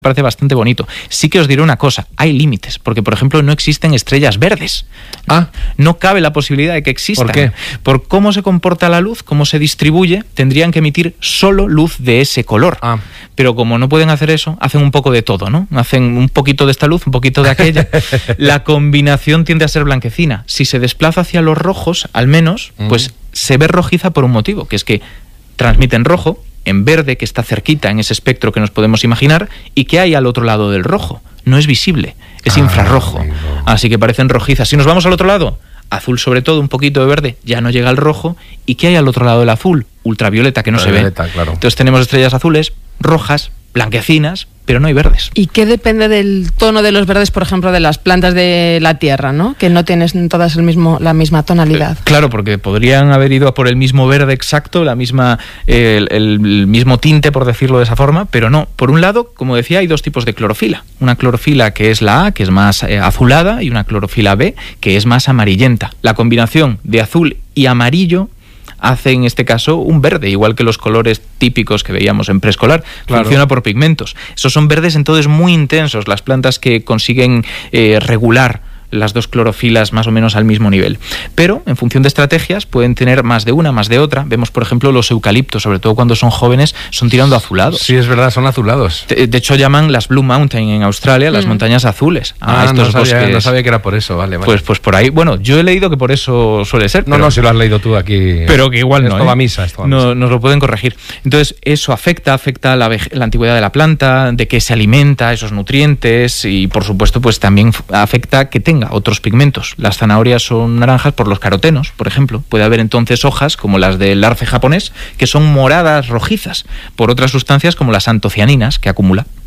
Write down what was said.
parece bastante bonito. Sí que os diré una cosa, hay límites, porque por ejemplo no existen estrellas verdes. No cabe la posibilidad de que existan. ¿Por qué? Por cómo se comporta la luz, cómo se distribuye, tendrían que emitir solo luz de ese color. Pero como no pueden hacer eso, hacen un poco de todo, ¿no? Hacen un poquito de esta luz, un poquito de aquella. La combinación tiende a ser blanquecina. Si se desplaza hacia los rojos, al menos, pues se ve rojiza por un motivo, que es que transmiten rojo en verde, que está cerquita en ese espectro que nos podemos imaginar, y que hay al otro lado del rojo. No es visible, es infrarrojo. Así que parecen rojizas. Si nos vamos al otro lado, azul sobre todo, un poquito de verde, ya no llega al rojo. ¿Y qué hay al otro lado del azul? Ultravioleta, que no se ve. Claro. Entonces tenemos estrellas azules, rojas, blanquecinas, pero no hay verdes. ¿Y qué depende del tono de los verdes, por ejemplo, de las plantas de la tierra, ¿no? Que no tienen todas la misma tonalidad. Claro, porque podrían haber ido a por el mismo verde exacto, el mismo tinte, por decirlo de esa forma, pero no. Por un lado, como decía, hay dos tipos de clorofila. Una clorofila que es la A, que es más azulada, y una clorofila B, que es más amarillenta. La combinación de azul y amarillo hace en este caso un verde, igual que los colores típicos que veíamos en preescolar. Claro. Funciona por pigmentos. Esos son verdes entonces muy intensos, las plantas que consiguen regular las dos clorofilas más o menos al mismo nivel. Pero, en función de estrategias, pueden tener más de una, más de otra. Vemos, por ejemplo, los eucaliptos, sobre todo cuando son jóvenes, son tirando azulados. Sí, es verdad, son azulados. De hecho, llaman las Blue Mountain en Australia, las montañas azules. Estos bosques. No sabía que era por eso, vale. Pues por ahí, bueno, yo he leído que por eso suele ser. No, si lo has leído tú aquí. Pero que igual no. Es toda misa. Nos lo pueden corregir. Entonces, eso afecta la antigüedad de la planta, de qué se alimenta, esos nutrientes, y por supuesto, pues también afecta que tenga otros pigmentos. Las zanahorias son naranjas por los carotenos, por ejemplo. Puede haber entonces hojas, como las del arce japonés, que son moradas rojizas, por otras sustancias como las antocianinas que acumula.